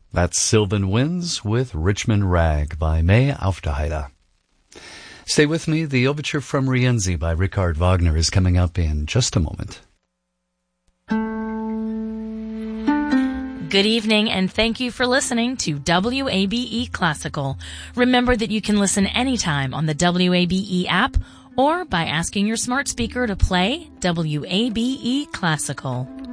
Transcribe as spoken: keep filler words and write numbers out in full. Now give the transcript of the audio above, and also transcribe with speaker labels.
Speaker 1: That's Sylvan Winds with Richmond Rag by May Aufderheide. Stay with me. The overture from Rienzi by Richard Wagner is coming up in just a moment.
Speaker 2: Good evening, and thank you for listening to W A B E Classical. Remember that you can listen anytime on the W A B E app or by asking your smart speaker to play W A B E Classical.